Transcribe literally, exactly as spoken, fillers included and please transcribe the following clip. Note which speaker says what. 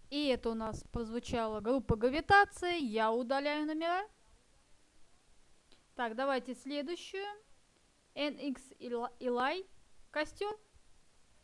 Speaker 1: И это у нас прозвучала группа гравитация. Я удаляю номера. Так, давайте следующую. эн икс Eli костер.